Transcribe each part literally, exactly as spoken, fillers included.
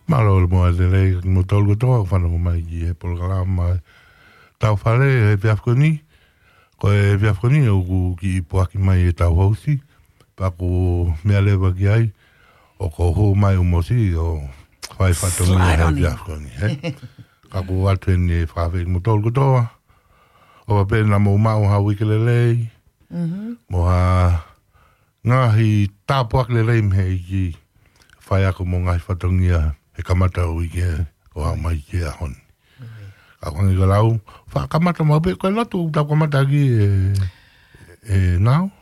Malo mo le le mo tolu to fa no mai e programa tau fale e viafkoni ko e viafkoni o ki po aki mai e tau hosi pa ko me leva ki ai o ko ho mai o mosi o fai fato mi e viafkoni he ka ko atu ni fa ve mo tolu to o pe na mo ma o ha wikelele mhm mo ha ngahi tapo ak le le me ki fai ako mo ngai fatongia e kamata o i ke o a mai ke a hon. Ka kwangi ka lau, wha kamata mau pe, koe lotu ta kamata ki e, e nao?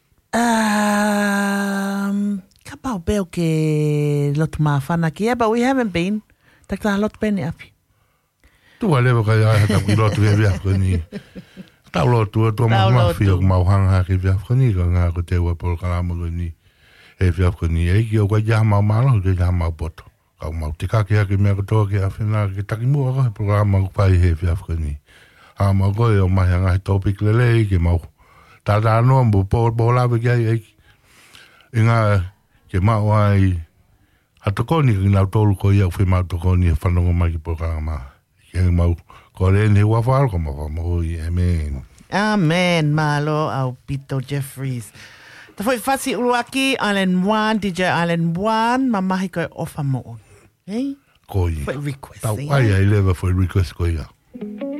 Um, ka pao peo ke lotu maa whana ki, yeah, but we haven't been. Tak tā lotu pene api. Tua lewa ka ia hata ki lotu e viafkoni. Tau lotu e tua mau mawhi o mau hanga ke viafkoni, ka ngā ko te ua polo kalama ni e viafkoni. E ki o kwa ia mau malo, ke ia mau poto. Kau mau te kake hake mea katoa ke awhena ke taki mua koe programa ko pai he whiafkani. Ha mau koe o mahi anga he topic lele ke mau. Tata anua mbu po po lawe ki ai eiki. Inga ke mau ai hatokoni ki nau tolu ko ia uwhi mau tokoni e whanongo mai ki programa. Ke mau ko ren he wawharo ko mau whamau i amen. Amen, malo au Pito Jeffries. Ta foi fasi uruaki Island one, D J Island one, mamahi koe ofa mo. Hey? Koi. Foi request. Tau ai ai lewa foi request koi ia.